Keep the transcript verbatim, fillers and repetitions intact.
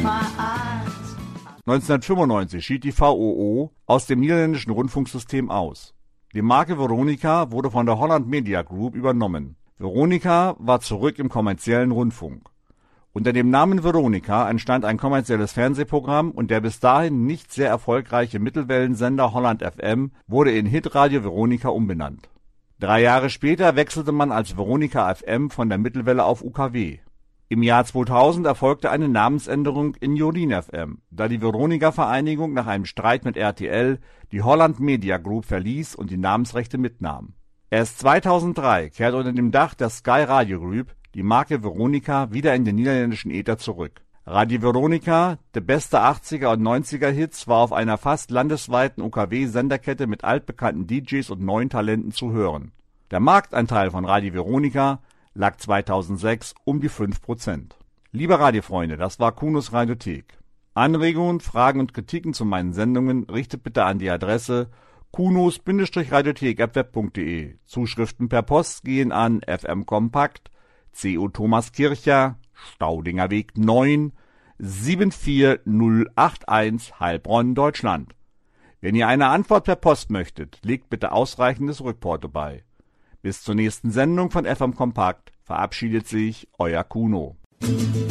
neunzehnhundertfünfundneunzig schied die V O O aus dem niederländischen Rundfunksystem aus. Die Marke Veronica wurde von der Holland Media Group übernommen. Veronica war zurück im kommerziellen Rundfunk. Unter dem Namen Veronica entstand ein kommerzielles Fernsehprogramm und der bis dahin nicht sehr erfolgreiche Mittelwellensender Holland F M wurde in Hitradio Veronica umbenannt. Drei Jahre später wechselte man als Veronica F M von der Mittelwelle auf U K W. Im Jahr zweitausend erfolgte eine Namensänderung in Jodin F M, da die Veronica-Vereinigung nach einem Streit mit R T L die Holland Media Group verließ und die Namensrechte mitnahm. Erst zweitausenddrei kehrte unter dem Dach der Sky Radio Group die Marke Veronica wieder in den niederländischen Äther zurück. Radio Veronica, der beste achtziger und neunziger Hits, war auf einer fast landesweiten U K W-Senderkette mit altbekannten D Js und neuen Talenten zu hören. Der Marktanteil von Radio Veronica lag zweitausendsechs um die fünf Prozent. Liebe Radiofreunde, das war Kunos Radiothek. Anregungen, Fragen und Kritiken zu meinen Sendungen richtet bitte an die Adresse kunos Radiothek at web punkt de. Zuschriften per Post gehen an F M Kompakt, C O Thomas Kircher, Staudinger Weg neun, sieben vier null acht eins, Heilbronn, Deutschland. Wenn ihr eine Antwort per Post möchtet, legt bitte ausreichendes Rückporto bei. Bis zur nächsten Sendung von F M Kompakt verabschiedet sich euer Kuno.